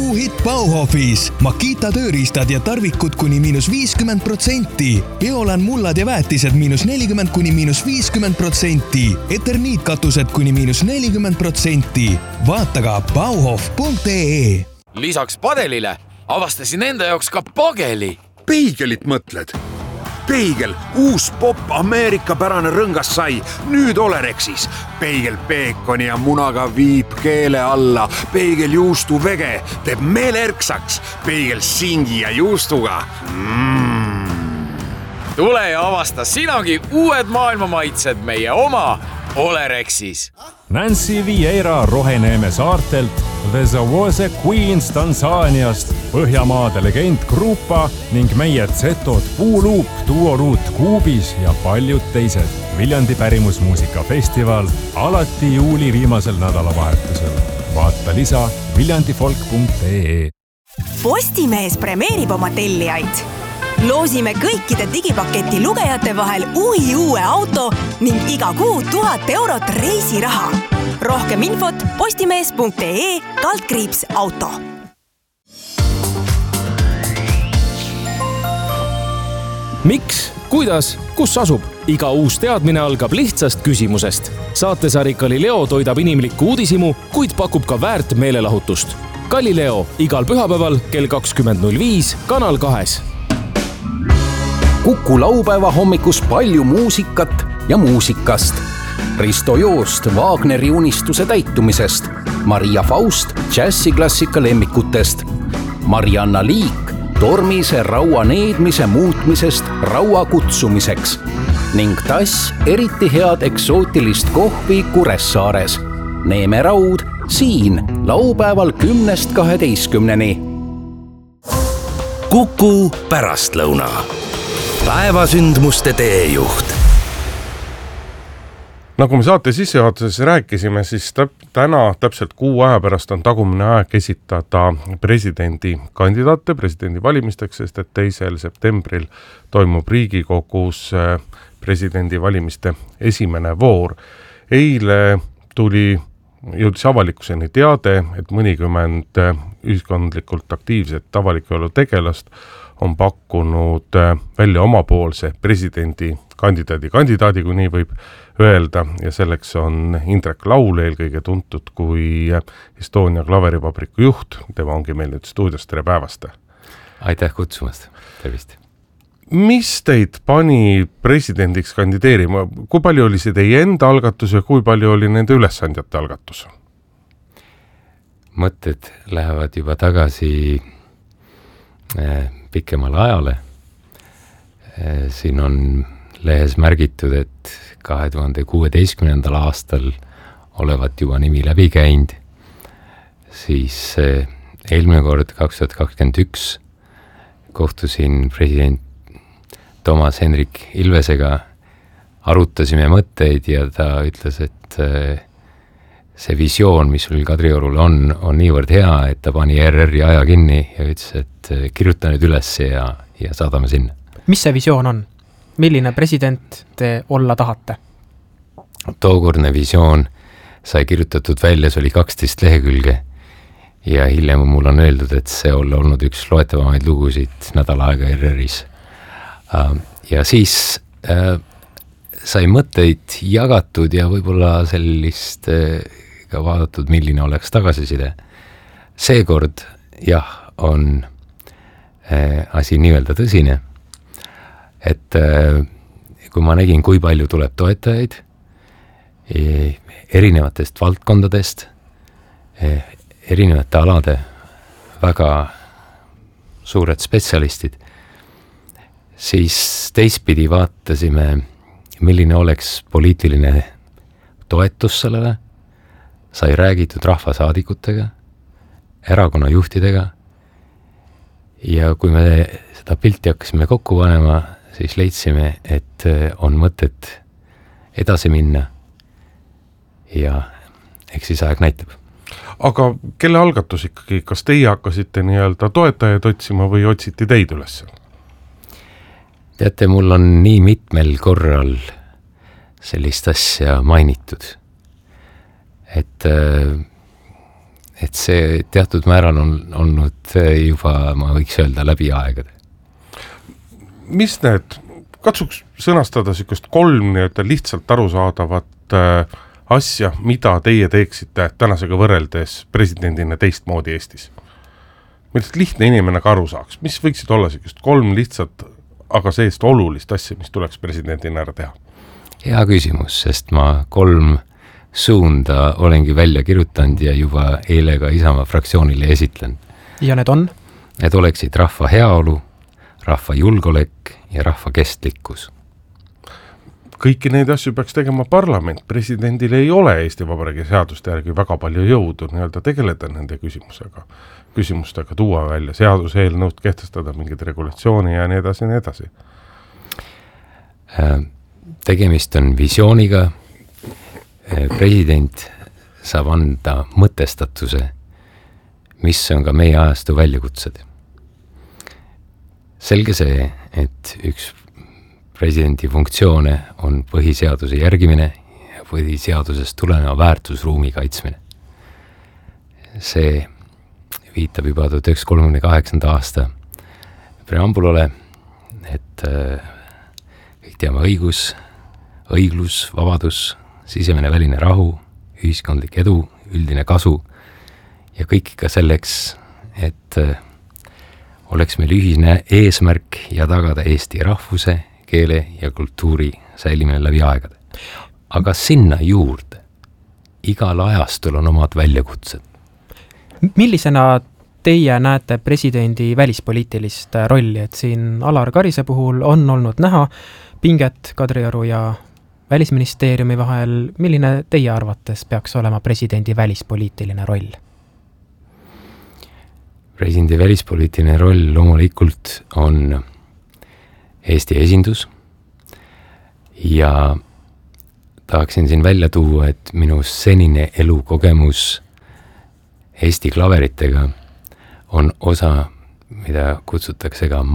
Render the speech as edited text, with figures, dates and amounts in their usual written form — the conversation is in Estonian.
kuuhitt Bauhofis. Makita tööriistad ja tarvikud kuni -50%. Biolan mullad ja väetised -40 kuni -50%. Eterniitkatused kuni -40%. Vaata ka bauhof.ee. Lisaks padelile avastasin enda jaoks ka pageli. Peigelit mõtled? Peigel, uus popp ameerikapärane rõngas sai, nüüd Olerexis. Peigel peekoni ja munaga viib keele alla. Peigel juustu vege teeb meelerksaks. Peigel singi ja juustuga. Tule ja avasta sinagi uued maailma maitsed meie oma Olerexis. Nancy Vieira Roheneeme saartelt, The Zawose Queens Tansaaniast, Põhjamaade legend Grupa ning meie Zetod Puuluup, Duoruut Kuubis ja paljud teised. Viljandi pärimusmuusikafestival alati juuli viimasel nädalavahetusel. Vaata lisa viljandifolk.ee. Postimees premeerib oma tellijaid. Loosime kõikide digipaketi lugejate vahel uue auto ning iga kuu 1000 eurot reisiraha. Rohkem infot postimees.ee/auto. Miks, kuidas, kus asub? Iga uus teadmine algab lihtsast küsimusest. Saatesari Galileo toidab inimlikku uudishimu, kuid pakub ka väärt meelelahutust. Galileo igal pühapäeval kell 20.05 Kanal 2. Kuku laupäeva hommikus palju muusikat ja muusikast. Risto Joost Wagneri unistuse täitumisest. Maria Faust džässiklassika lemmikutest. Marianna Liik tormise raua needmise muutmisest raua kutsumiseks. Ning Tass eriti head eksootilist kohvi Kuressaares. Neeme Raud siin laupäeval 10-12. Kuku pärastlõuna. Päevasündmuste teejuht. Nagu me saate sissejuhatuses rääkisime, siis täna täpselt kuu aja pärast on tagumine aeg esitada presidendikandidaate presidendivalimisteks, sest et 2. septembril toimub Riigikogus presidendivalimiste esimene voor. Eile jõudis avalikkuseni teade, et mõnikümmend ühiskondlikult aktiivset avaliku elu tegelast on pakkunud välja omapoolse kandidaadi, kui nii võib öelda, ja selleks on Indrek Laul, eelkõige tuntud kui Estonia klaverivabriku juht. Tema ongi meil nüüd stuudios, tere päevast. Aitäh kutsumast, tervist. Mis teid pani presidendiks kandideerima? Kui palju oli see teie enda algatus ja kui palju oli nende ülesandjate algatus? Mõtted lähevad juba tagasi pikemale ajale. Siin on lehes märgitud, et 2016. aastal olevat juba nimi läbi käinud. Siis eelmine kord 2021 kohtusin president Toomas Hendrik Ilvesega, arutasime mõtteid ja ta ütles, et see visioon, mis sul Kadriorul on niivõrd hea, et ta pani RRi aja kinni ja ütles, et kirjuta nüüd üles ja saadame sinna. Mis see visioon on? Milline president te olla tahate? Tookordne visioon sai kirjutatud välja, see oli 12 lehekülge ja hiljem mul on öeldud, et see olnud üks loetavamaid lugusid nädal aega RRis. Ja siis sai mõtteid jagatud ja võib-olla sellist ka vaadatud, milline oleks tagasiside. Seekord jah, on asi nii-öelda tõsine, et kui ma nägin, kui palju tuleb toetajaid erinevatest valdkondadest, erinevate alade väga suured spetsialistid, siis teistpidi vaatasime, milline oleks poliitiline toetus sellele, sai räägitud rahvasaadikutega, erakonna juhtidega ja kui me seda pilti hakkasime kokku panema, siis leidsime, et on mõtet edasi minna ja eks siis aeg näitab. Aga kelle algatus ikkagi, kas teie hakkasite nii-öelda toetajaid otsima või otsiti teid üles? Teate, mul on nii mitmel korral sellist asja mainitud, et et see teatud määral on olnud juba, ma võiks öelda, läbi aegade. Mis need, katsuks sõnastada sükust 3 lihtsalt arusaadavat asja, mida teie teeksite tänasega võrreldes presidendina teistmoodi Eestis? Millest lihtne inimene ka aru saaks, mis võiksid olla sükust 3 lihtsalt, aga seest olulist asja, mis tuleks presidendina ära teha? Hea küsimus, sest ma 3 suunda olengi välja kirjutanud ja juba eile ka Isamaa fraktsioonile esitlen. Ja need on? Need oleksid rahva heaolu, rahva julgeolek ja rahva kestlikkus. Kõiki neid asju peaks tegema parlament. Presidendil ei ole Eesti Vabariigi seaduste järgi väga palju jõudu tegeleda nende küsimustega, tuua välja seaduseelnõud, kehtestada mingid regulatsiooni ja nii edasi, nii edasi. Tegemist on visiooniga. President saab anda mõtestatuse, mis on ka meie ajastu väljakutsed. Selge see, et üks presidendi funktsioone on põhiseaduse järgimine ja põhiseadusest tuleneva väärtusruumi kaitsmine. See viitab juba 1938. aasta preambulole, et kõik teame õiglus, vabadus, sisemine väline rahu, ühiskondlik edu, üldine kasu ja kõik ka selleks, et oleks meil ühine eesmärk ja tagada Eesti rahvuse, keele ja kultuuri säilimine läbi aegade. Aga sinna juurde igal ajastul on omad väljakutsed. Millisena teie näete presidendi välispoliitilist rolli, et siin Alar Karise puhul on olnud näha pinget Kadrioru ja Välisministeeriumi vahel, milline teie arvates peaks olema presidendi välispoliitiline roll? Presidendi välispoliitiline roll loomulikult on Eesti esindus ja tahaksin siin välja tuua, et minu senine elukogemus Eesti klaveritega on osa, mida kutsutakse ka